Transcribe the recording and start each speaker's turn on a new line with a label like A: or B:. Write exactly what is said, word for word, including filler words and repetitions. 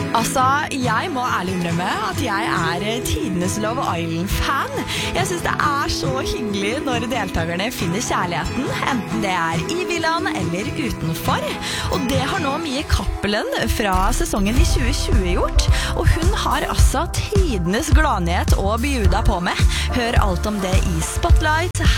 A: Altså, jeg må ærlig innrømme at jeg er tidenes Love Island-fan. Jeg synes det er så hyggelig når deltakerne finner kjærligheten, enten det er i villaen eller utenfor. Og det har nå Mie Cappelen fra sesongen i tjue tjue gjort, og hun har altså tidenes gladnyhet å bjuda på med. Hør alt om det i Spotlight